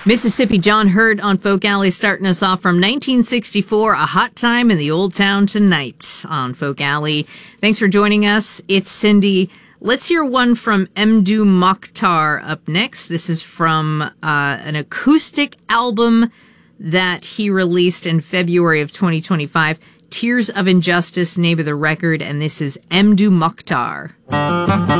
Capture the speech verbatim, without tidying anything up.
Mississippi John Hurt on Folk Alley, starting us off from nineteen sixty-four, A Hot Time in the Old Town Tonight on Folk Alley. Thanks for joining us. It's Cindy. Let's hear one from Mdou Moctar up next. This is from uh, an acoustic album that he released in February of twenty twenty-five. Tears of Injustice, name of the record, and this is Mdou Moctar.